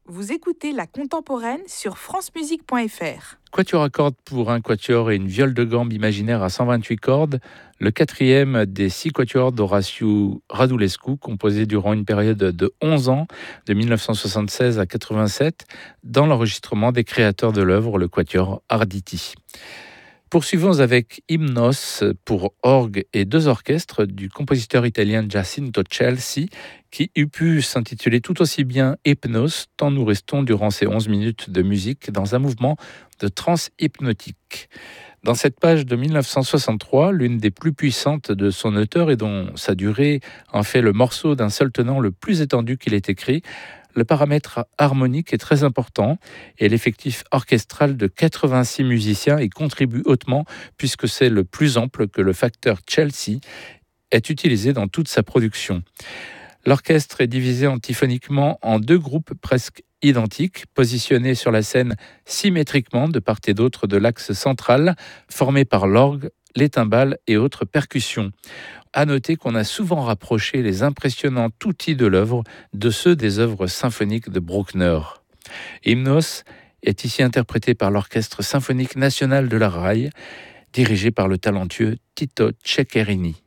Vous écoutez La Contemporaine sur francemusique.fr. Quatuor à cordes pour un quatuor et une viole de gambe imaginaire à 128 cordes, le quatrième des 6 quatuors d'Horatiu Radulescu, composé durant une période de 11 ans, de 1976 à 87, dans l'enregistrement des créateurs de l'œuvre, le quatuor Arditi. Poursuivons avec Hymnos pour orgue et 2 orchestres du compositeur italien Giacinto Scelsi, qui eût pu s'intituler tout aussi bien Hypnos, tant nous restons durant ces 11 minutes de musique dans un mouvement de trance hypnotique. Dans cette page de 1963, l'une des plus puissantes de son auteur et dont sa durée en fait le morceau d'un seul tenant le plus étendu qu'il ait écrit, le paramètre harmonique est très important et l'effectif orchestral de 86 musiciens y contribue hautement puisque c'est le plus ample que le facteur Scelsi est utilisé dans toute sa production. L'orchestre est divisé antiphoniquement en 2 groupes presque identiques, positionnés sur la scène symétriquement de part et d'autre de l'axe central, formés par l'orgue, les timbales et autres percussions. À noter qu'on a souvent rapproché les impressionnants outils de l'œuvre de ceux des œuvres symphoniques de Bruckner. Hymnos est ici interprété par l'Orchestre symphonique national de la RAI, dirigé par le talentueux Tito Ceccherini.